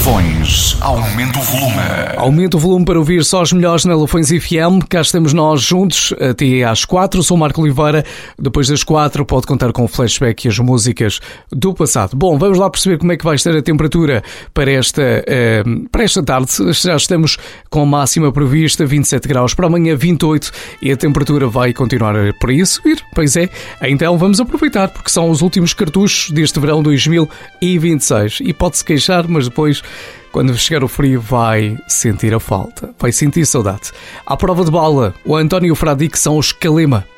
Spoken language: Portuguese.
Lafões, aumenta o volume. Aumenta o volume para ouvir só os melhores na Lafões FM. Cá estamos nós juntos até às 4. Sou Marco Oliveira. Depois das 4 pode contar com o flashback e as músicas do passado. Bom, vamos lá perceber como é que vai estar a temperatura para esta tarde. Já estamos com a máxima prevista, 27 graus. Para amanhã 28 e a temperatura vai continuar por aí a subir. Pois é. Então vamos aproveitar porque são os últimos cartuchos deste verão 2026. E pode-se queixar, mas depois, quando chegar o frio, vai sentir a falta. Vai sentir saudade. À prova de bala, o António e o Fradique são os Calema.